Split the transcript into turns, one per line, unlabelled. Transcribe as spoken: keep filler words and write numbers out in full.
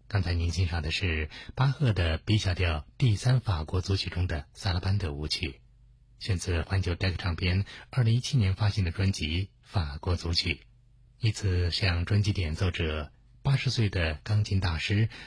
刚才您欣赏的是巴赫的 B 小调第三法国组曲中的萨拉班德舞曲，选自环球 Decca 唱片二零一七年发行的专辑《法国组曲》，以此向专辑的演奏者八十岁的钢琴大师